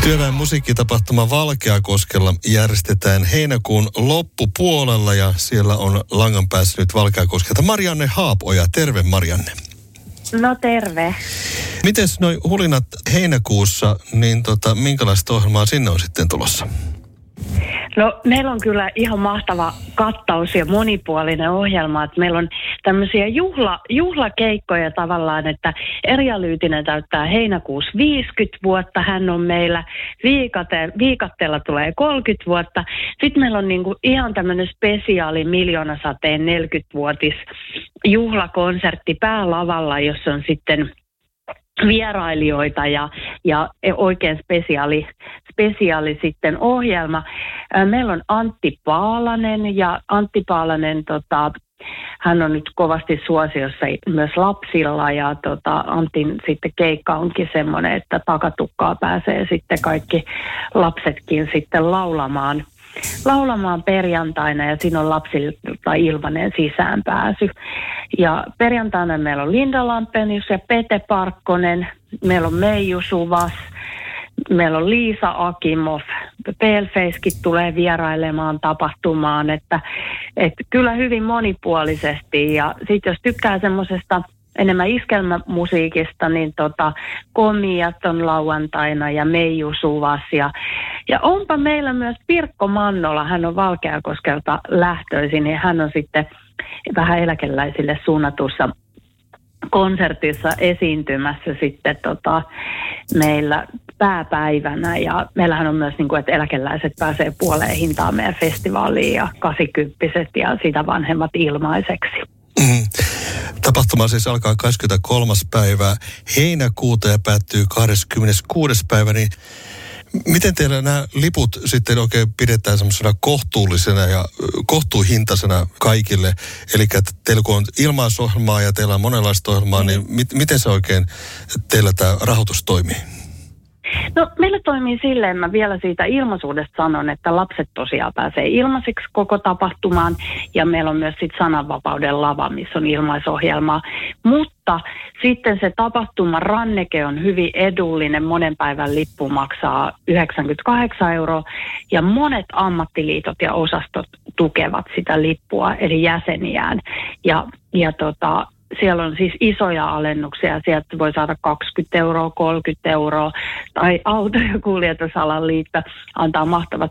Työväen musiikkitapahtuma Valkeakoskella järjestetään heinäkuun loppupuolella ja siellä on langan päässä nyt Valkeakoskelta Marianne Haapoja. Terve Marianne. No terve. Mites noi hulinat heinäkuussa, niin minkälaista ohjelmaa sinne on sitten tulossa? No meillä on kyllä ihan mahtava kattaus ja monipuolinen ohjelma. Että meillä on tämmöisiä juhlakeikkoja tavallaan, että Erja Lyytinen täyttää heinäkuussa 50 vuotta. Hän on meillä, Viikatteella tulee 30 vuotta. Sitten meillä on niinku ihan tämmöinen spesiaali Miljoonasateen 40-vuotis juhlakonsertti päälavalla, jossa on sitten vierailijoita ja oikein spesiaali sitten ohjelma. Meillä on Antti Paalanen ja Antti Paalanen, hän on nyt kovasti suosiossa myös lapsilla ja Antin sitten keikka onkin semmoinen, että takatukkaa pääsee sitten kaikki lapsetkin sitten laulamaan perjantaina ja siinä on lapsilta ilmainen sisäänpääsy. Ja perjantaina meillä on Linda Lampenius ja Pete Parkkonen, meillä on Meiju Suvas, meillä on Liisa Akimov, Palefacekin tulee vierailemaan tapahtumaan, että kyllä hyvin monipuolisesti ja sitten jos tykkää semmoisesta enemmän iskelmämusiikista, niin Komiat on lauantaina ja Meiju Suvas ja onpa meillä myös Pirkko Mannola, hän on Valkeakoskelta lähtöisin ja hän on sitten vähän eläkeläisille suunnatussa konsertissa esiintymässä sitten meillä pääpäivänä ja meillähän on myös että eläkeläiset pääsee puoleen hintaan meidän festivaaliin ja 80-vuotiaat ja sitä vanhemmat ilmaiseksi. Mm. Tapahtuma siis alkaa 23. päivää heinäkuuta ja päättyy 26. päivä, niin miten teillä nämä liput sitten oikein pidetään semmoisena kohtuullisena ja kohtuuhintaisena kaikille? Eli että teillä kun on ilmaisohjelmaa ja teillä on monenlaista ohjelmaa, niin miten se oikein teillä tämä rahoitus toimii? No meillä toimii silleen, mä vielä siitä ilmaisuudesta sanon, että lapset tosiaan pääsee ilmaiseksi koko tapahtumaan ja meillä on myös sitten sananvapauden lava, missä on ilmaisohjelmaa. Mutta sitten se tapahtuman ranneke on hyvin edullinen, monen päivän lippu maksaa 98 € ja monet ammattiliitot ja osastot tukevat sitä lippua eli jäseniään ja siellä on siis isoja alennuksia. Sieltä voi saada 20 €, 30 € tai auto- ja kuljetusalan liitto antaa mahtavat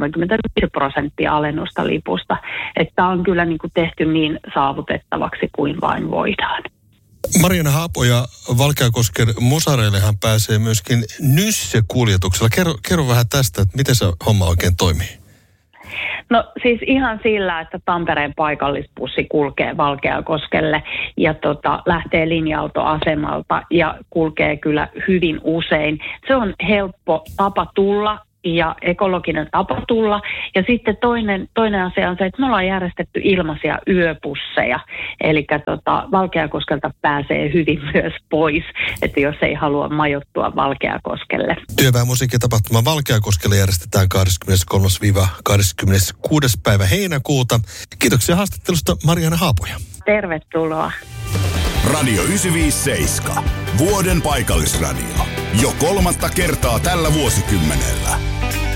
75% alennusta lipusta. Että on kyllä tehty niin saavutettavaksi kuin vain voidaan. Marianne Haapoja, Valkeakosken musareillehan pääsee myöskin Nysse-kuljetuksella. Kerro vähän tästä, että miten se homma oikein toimii? No siis ihan sillä, että Tampereen paikallispussi kulkee Valkeakoskelle ja lähtee linja-autoasemalta ja kulkee kyllä hyvin usein. Se on helppo tapa tulla ja ekologinen tapa tulla. Ja sitten toinen asia on se, että me ollaan järjestetty ilmaisia yöpusseja. Eli Valkeakoskelta pääsee hyvin myös pois, että jos ei halua majoittua Valkeakoskelle. Työväen musiikkitapahtuma Valkeakoskelle järjestetään 23.–26. päivä heinäkuuta. Kiitoksia haastattelusta Marianne Haapoja. Tervetuloa. Radio 957. Vuoden paikallisradio. Jo 3. kertaa tällä vuosikymmenellä.